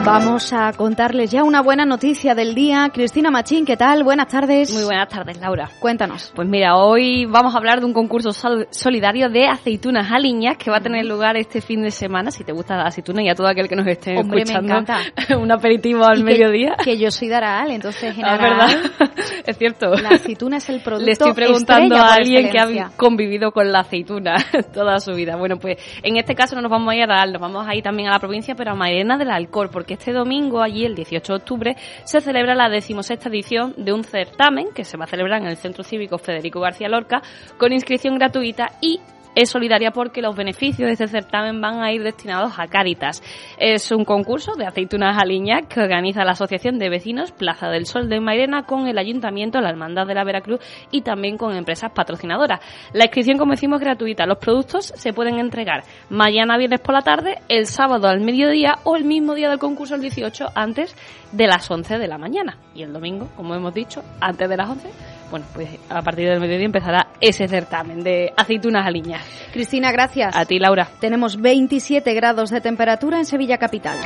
Vamos a contarles ya una buena noticia del día. Cristina Machín, ¿qué tal? Buenas tardes. Muy buenas tardes, Laura. Cuéntanos. Pues mira, hoy vamos a hablar de un concurso solidario de aceitunas aliñas que va a tener lugar este fin de semana. Si te gusta la aceituna y a todo aquel que nos esté escuchando, me encanta. Un aperitivo al mediodía. Que yo soy de Araal, entonces en es Araal, verdad, es cierto. La aceituna es el producto. Le estoy preguntando a alguien que excelencia. ha convivido con la aceituna toda su vida. Bueno, pues en este caso no nos vamos a ir a Araal, nos vamos a ir también a la provincia, pero a Mairena del Alcor, porque este domingo, allí el 18 de octubre, se celebra la 16ª edición de un certamen que se va a celebrar en el Centro Cívico Federico García Lorca con inscripción gratuita y es solidaria porque los beneficios de este certamen van a ir destinados a Cáritas. Es un concurso de aceitunas aliñas que organiza la Asociación de Vecinos Plaza del Sol de Mairena con el Ayuntamiento, la Hermandad de la Veracruz y también con empresas patrocinadoras. La inscripción, como decimos, es gratuita. Los productos se pueden entregar mañana viernes por la tarde, el sábado al mediodía o el mismo día del concurso, el 18, antes de las 11 de la mañana. Y el domingo, como hemos dicho, antes de las 11, bueno, pues a partir del mediodía empezará ese certamen de aceitunas aliñas. Cristina, gracias. A ti, Laura. Tenemos 27 grados de temperatura en Sevilla capital.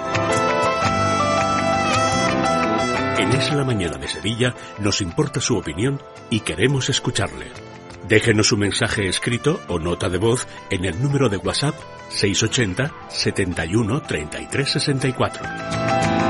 En Es la Mañana de Sevilla nos importa su opinión y queremos escucharle. Déjenos un mensaje escrito o nota de voz en el número de WhatsApp 680 71 33 64.